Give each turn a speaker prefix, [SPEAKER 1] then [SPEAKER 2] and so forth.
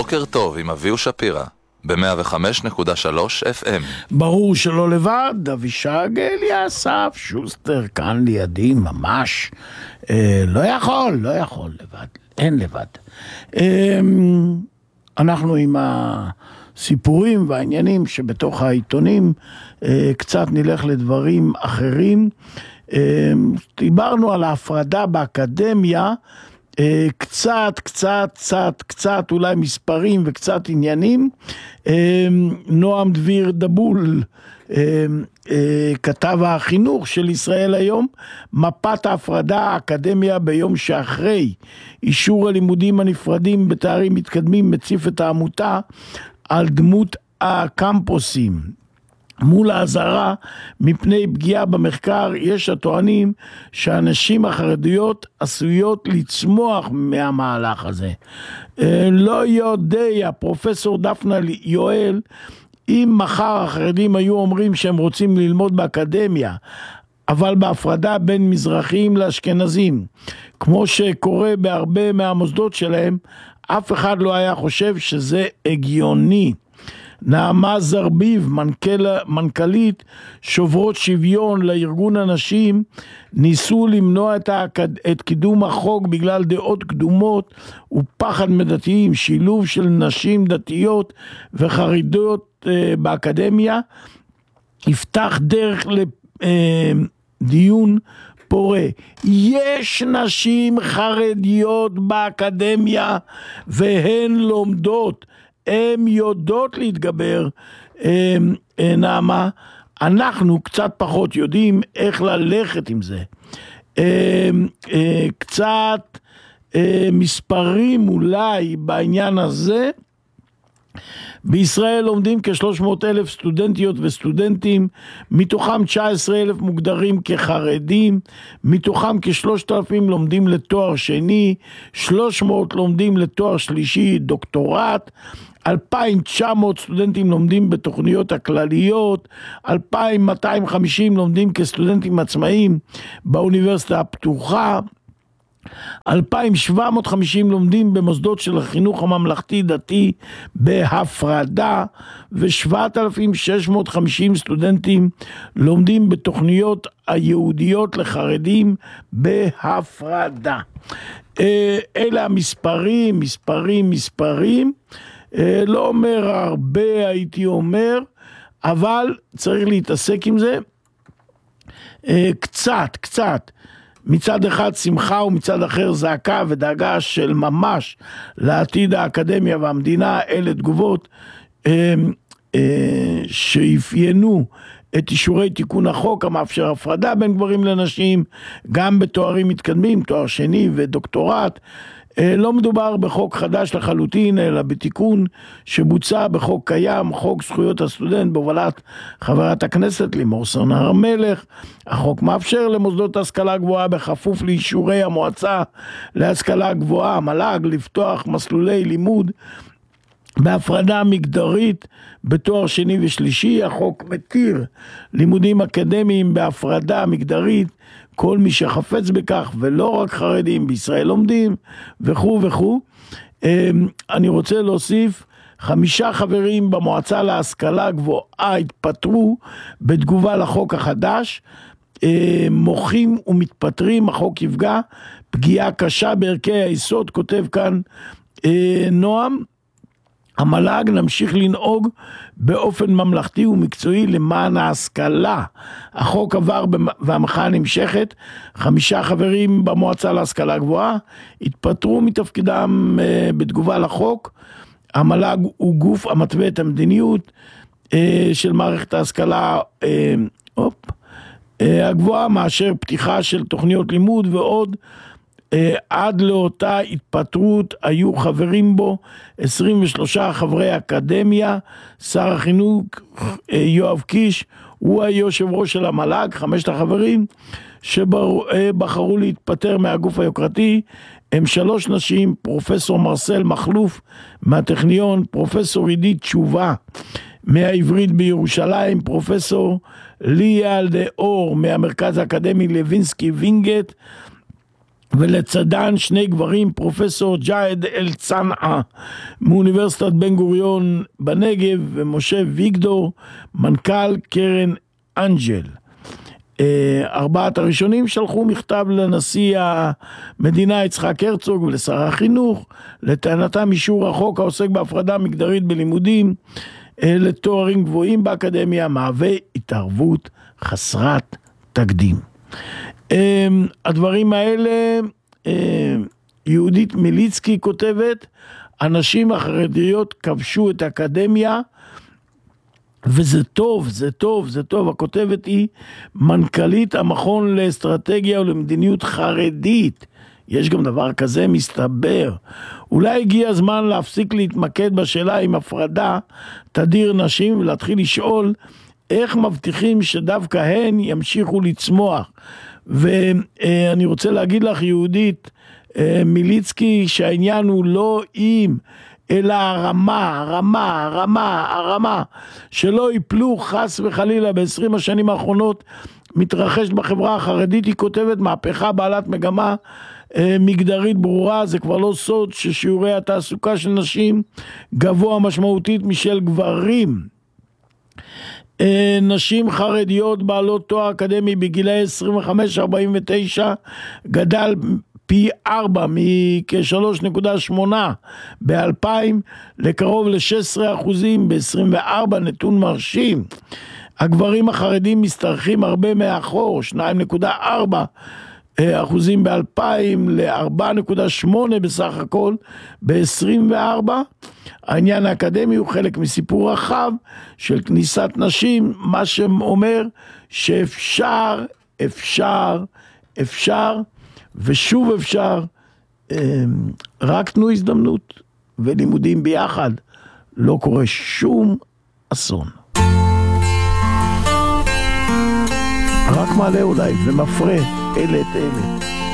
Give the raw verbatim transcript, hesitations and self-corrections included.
[SPEAKER 1] בוקר טוב עם אביהו שפירא, ב-מאה וחמש נקודה שלוש אף אם.
[SPEAKER 2] ברור שלא לבד, אבישג אליאסף שוסטר כאן לידי ממש. אה, לא יכול, לא יכול לבד, אין לבד. אה, אנחנו עם הסיפורים והעניינים שבתוך העיתונים, אה, קצת נלך לדברים אחרים. אה, דיברנו על ההפרדה באקדמיה, קצת, קצת, קצת, קצת, אולי מספרים וקצת עניינים. נועם דביר דבול, כתב החינוך של ישראל היום, מפת ההפרדה האקדמיה ביום שאחרי אישור הלימודים הנפרדים בתארים מתקדמים, מציף את העמותה על דמות הקמפוסים. מול ההזרה מפני פגיעה במחקר, יש הטוענים שהנשים החרדיות עשויות לצמוח מהמהלך הזה. לא יודע, פרופסור דפנה יואל, אם מחר החרדים היו אומרים שהם רוצים ללמוד באקדמיה, אבל בהפרדה בין מזרחיים לאשכנזים, כמו שקורה בהרבה מהמוסדות שלהם, אף אחד לא היה חושב שזה הגיוני. נעמה זרביב, מנכ"ל, מנכ"לית שוברות שוויון לארגון הנשים, ניסו למנוע את, האקד... את קידום החוק בגלל דעות קדומות ופחד מדתיים, שילוב של נשים דתיות וחרדיות אה, באקדמיה, יפתח דרך לדיון אה, פורה. יש נשים חרדיות באקדמיה והן לומדות, הן יודעות להתגבר, נעמה, אנחנו קצת פחות יודעים איך ללכת עם זה. קצת מספרים אולי בעניין הזה. בישראל לומדים כ-שלוש מאות אלף סטודנטיות וסטודנטים, מתוכם תשעה עשר אלף מוגדרים כחרדים, מתוכם כ-שלושת אלפים לומדים לתואר שני, שלוש מאות לומדים לתואר שלישי, דוקטורט, אלפיים ותשע מאות סטודנטים לומדים בתוכניות הכלליות, אלפיים מאתיים וחמישים לומדים כסטודנטים עצמאיים באוניברסיטה הפתוחה, אלפיים שבע מאות וחמישים לומדים במוסדות של החינוך הממלכתי דתי בהפרדה, ו-שבעת אלפים שש מאות וחמישים סטודנטים לומדים בתוכניות היהודיות לחרדים בהפרדה. אלה המספרים, מספרים, מספרים. לא אומר הרבה, הייתי אומר, אבל צריך להתעסק עם זה קצת, קצת. מצד אחד שמחה ומצד אחר זעקה ודאגה של ממש לעתיד האקדמיה והמדינה. אלה תגובות אה, אה, שאפיינו את אישורי תיקון החוק המאפשר הפרדה בין גברים לנשים, גם בתוארים מתקדמים, תואר שני ודוקטורט. לא מדובר בחוק חדש לחלוטין, אלא בתיקון שבוצע בחוק קיים, חוק זכויות הסטודנט בהובלת חברת הכנסת לימור סון הר מלך. החוק מאפשר למוסדות השכלה גבוהה בכפוף לאישורי המועצה להשכלה גבוהה, המל"ג, לפתוח מסלולי לימוד בהפרדה מגדרית בתואר שני ושלישי. החוק מתיר לימודים אקדמיים בהפרדה מגדרית, כל מי שחפץ בכך, ולא רק חרדים בישראל לומדים וכו' וכו'. אני רוצה להוסיף, חמישה חברים במועצה להשכלה גבוהה התפטרו בתגובה לחוק החדש, מוחים ומתפטרים, החוק יפגע פגיעה קשה בערכי היסוד, כותב כאן נועם. המל"ג נמשיך לנהוג באופן ממלכתי ומקצועי למען ההשכלה. החוק עבר והמחאה נמשכת. חמישה חברים במועצה להשכלה גבוהה התפטרו מתפקידם בתגובה לחוק. המל"ג הוא גוף המתווה את המדיניות של מערכת ההשכלה אופ, הגבוהה, מאשר פתיחה של תוכניות לימוד ועוד. עד לאותה התפטרות היו חברים בו עשרים ושלושה חברי אקדמיה. שר החינוך יואב קיש הוא היושב ראש של המל"ג. חמשת החברים שבחרו להתפטר מהגוף היוקרתי הם שלוש נשים: פרופסור מרסל מחלוף מהטכניון, פרופסור עידית תשובה מהעברית בירושלים, פרופסור ליה אלדאור מהמרכז האקדמי לוינסקי וינגייט, ולצדן שני גברים, פרופסור ג'אד אל צנעה מאוניברסיטת בן גוריון בנגב, ומשה ויגדור, מנכ"ל קרן אנג'ל. ארבעת הראשונים שלחו מכתב לנשיא המדינה יצחק הרצוג ולשר החינוך, לטענתם אישור החוק העוסק בהפרדה מגדרית בלימודים לתוארים גבוהים באקדמיה מהווה התערבות חסרת תקדים. הדברים האלה, יהודית מיליצקי כותבת, הנשים החרדיות כבשו את האקדמיה, וזה טוב, זה טוב, זה טוב. הכותבת היא מנכ"לית המכון לאסטרטגיה ולמדיניות חרדית. יש גם דבר כזה, מסתבר. אולי הגיע הזמן להפסיק להתמקד בשאלה אם הפרדה תדיר נשים, ולהתחיל לשאול איך מבטיחים שדווקא הן ימשיכו לצמוח. ואני רוצה להגיד לך, יהודית מיליצקי, שהעניין הוא לא אם, אלא הרמה, הרמה, הרמה, הרמה, שלא ייפלו חס וחלילה. ב-עשרים השנים האחרונות מתרחשת בחברה החרדית, היא כותבת, מהפכה בעלת מגמה מגדרית ברורה. זה כבר לא סוד ששיעורי התעסוקה של נשים גבוה משמעותית משל גברים. נשים חרדיות בעלות תואר אקדמי בגילאי עשרים וחמש עד ארבעים ותשע גדל פי ארבע, מכ-שלוש נקודה שמונה ב-אלפיים לקרוב ל-שש עשרה אחוזים ב-עשרים וארבע, נתון מרשים. הגברים החרדים משתרכים הרבה מאחור, שניים נקודה ארבע אחוזים ב-אלפיים ל-ארבע נקודה שמונה בסך הכל ב-עשרים וארבע. העניין האקדמי הוא חלק מסיפור רחב של כניסת נשים, מה שאומר שאפשר, אפשר, אפשר, ושוב אפשר, רק תנו הזדמנות, ולימודים ביחד, לא קורה שום אסון. רק מעלה אולי ומפרה אלה את אלה.